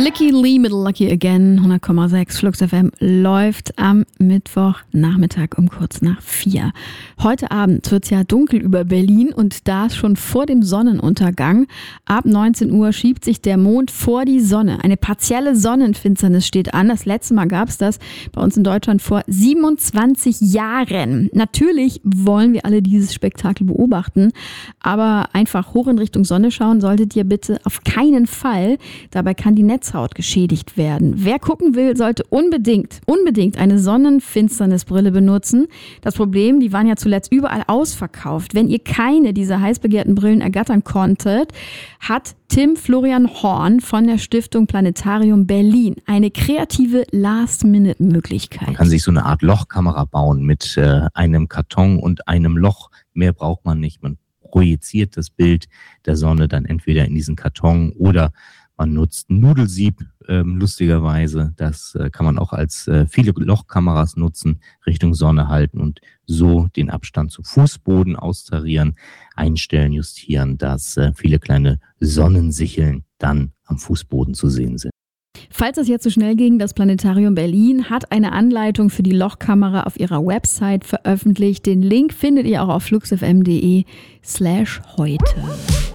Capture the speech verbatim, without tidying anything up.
Licky Lee mit Lucky Again, hundert Komma sechs Flux F M läuft am Mittwochnachmittag um kurz nach vier. Heute Abend wird es ja dunkel über Berlin und da schon vor dem Sonnenuntergang. Ab neunzehn Uhr schiebt sich der Mond vor die Sonne. Eine partielle Sonnenfinsternis steht an. Das letzte Mal gab es das bei uns in Deutschland vor siebenundzwanzig Jahren. Natürlich wollen wir alle dieses Spektakel beobachten, aber einfach hoch in Richtung Sonne schauen solltet ihr bitte auf keinen Fall. Dabei kann die Netzhaut geschädigt werden. Wer gucken will, sollte unbedingt, unbedingt eine Sonnenfinsternisbrille benutzen. Das Problem, die waren ja zuletzt überall ausverkauft. Wenn ihr keine dieser heiß begehrten Brillen ergattern konntet, hat Tim Florian Horn von der Stiftung Planetarium Berlin eine kreative Last-Minute-Möglichkeit. Man kann sich so eine Art Lochkamera bauen mit äh, einem Karton und einem Loch. Mehr braucht man nicht. Man projiziert das Bild der Sonne dann entweder in diesen Karton oder man nutzt ein Nudelsieb, ähm, lustigerweise. Das äh, kann man auch als äh, viele Lochkameras nutzen, Richtung Sonne halten und so den Abstand zum Fußboden austarieren, einstellen, justieren, dass äh, viele kleine Sonnensicheln dann am Fußboden zu sehen sind. Falls es jetzt so schnell ging, das Planetarium Berlin hat eine Anleitung für die Lochkamera auf ihrer Website veröffentlicht. Den Link findet ihr auch auf fluxfm punkt de slash heute.